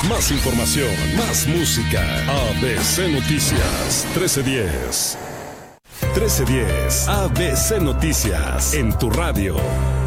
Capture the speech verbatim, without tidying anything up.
Más información, más música. A B C Noticias trece diez. trece diez. A B C Noticias en tu radio.